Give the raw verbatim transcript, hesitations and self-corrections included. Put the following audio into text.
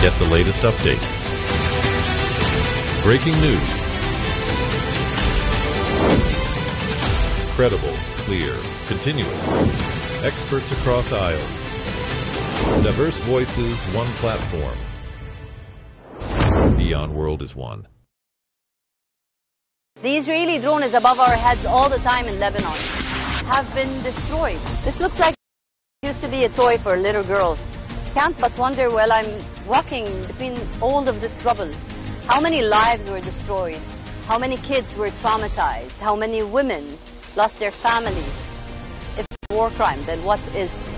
get the latest updates. Breaking news. Credible, clear, continuous. Experts across aisles. Diverse voices, one platform. Beyond World is one. The Israeli drone is above our heads all the time in Lebanon. Have been destroyed. This looks like it used to be a toy for a little girl. Can't but wonder while I'm walking between all of this rubble, how many lives were destroyed, how many kids were traumatized, how many women lost their families. If it's a war crime, then what is